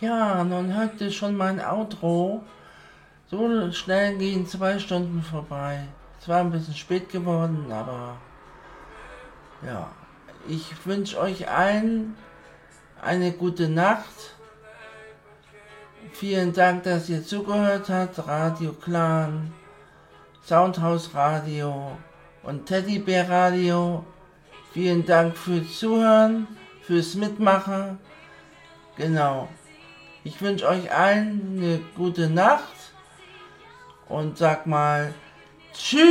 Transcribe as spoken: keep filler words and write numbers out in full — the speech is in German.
Ja, nun hört ihr schon mein Outro. So schnell gehen zwei Stunden vorbei. Es war ein bisschen spät geworden, aber ja. Ich wünsche euch allen eine gute Nacht. Vielen Dank, dass ihr zugehört habt. Radio Clan, Soundhouse Radio und Teddybär Radio. Vielen Dank fürs Zuhören, fürs Mitmachen. Genau. Ich wünsche euch allen eine gute Nacht und sag mal tschüss.